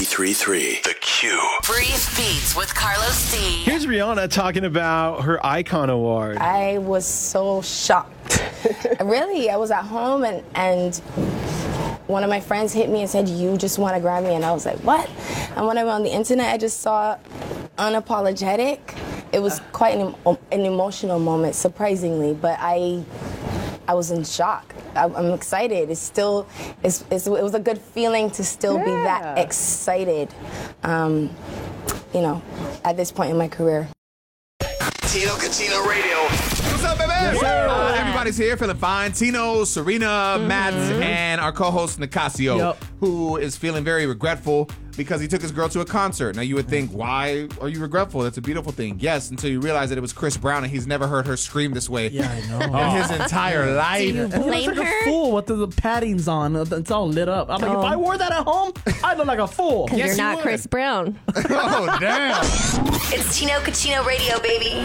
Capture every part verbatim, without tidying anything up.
ninety-three point three The Q. Breeze Beats with Carlos D. Here's Rihanna talking about her Icon Award. I was so shocked. Really, I was at home and, and one of my friends hit me and said, "You just won a Grammy." And I was like, what? And when I went on the internet, I just saw Unapologetic. It was quite an, an emotional moment, surprisingly, but I I was in shock. I, I'm excited. It's still, it's, it's, it was a good feeling to still yeah. be that excited, um, you know, at this point in my career. Tino Cucino Radio. What's up, baby? Yes, uh, everybody's here feeling fine. Tino, Serena, mm-hmm. Matt, and our co-host Nicasio, yep. who is feeling very regretful because he took his girl to a concert. Now, you would think, why are you regretful? That's a beautiful thing. Yes, until you realize that it was Chris Brown, and he's never heard her scream this way yeah, I know. in his entire life. Do you blame her? Like a fool with the, the paddings on. It's all lit up. I'm like, oh. if I wore that at home, I'd look like a fool. Because yes, you're not you Chris Brown. Oh, damn. It's Tino Cucino Radio, baby.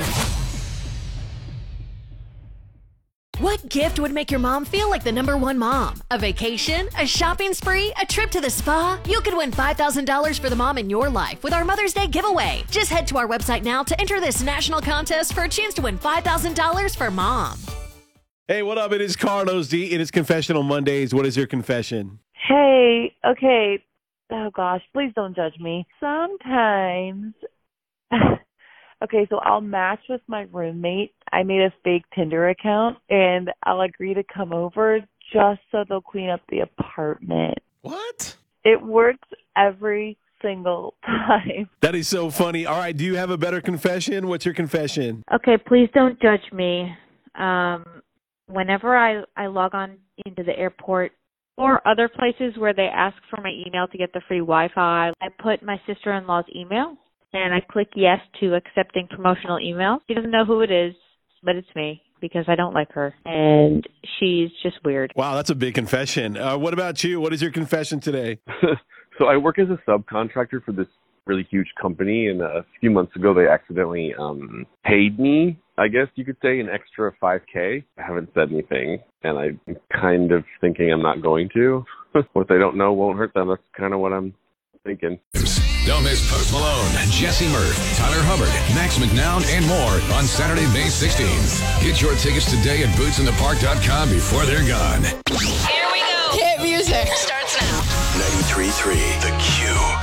What gift would make your mom feel like the number one mom? A vacation? A shopping spree? A trip to the spa? You could win five thousand dollars for the mom in your life with our Mother's Day giveaway. Just head to our website now to enter this national contest for a chance to win five thousand dollars for mom. Hey, what up? It is Carlos D. It is Confessional Mondays. What is your confession? Hey, okay. Oh, gosh, please don't judge me. Sometimes... Okay, so I'll match with my roommate. I made a fake Tinder account, and I'll agree to come over just so they'll clean up the apartment. What? It works every single time. That is so funny. All right, do you have a better confession? What's your confession? Okay, please don't judge me. Um, whenever I, I log on into the airport or other places where they ask for my email to get the free Wi-Fi, I put my sister-in-law's email. And I click yes to accepting promotional emails. She doesn't know who it is, but it's me because I don't like her. And she's just weird. Wow, that's a big confession. Uh, what about you? What is your confession today? So I work as a subcontractor for this really huge company. And a few months ago, they accidentally um, paid me, I guess you could say, an extra five K. I haven't said anything. And I'm kind of thinking I'm not going to. What they don't know won't hurt them. That's kind of what I'm thinking. Don't miss Post Malone, Jesse Murph, Tyler Hubbard, Max McNown, and more on Saturday, May sixteenth. Get your tickets today at boots in the park dot com before they're gone. Here we go. Hit music. Starts now. ninety-three point three The Q.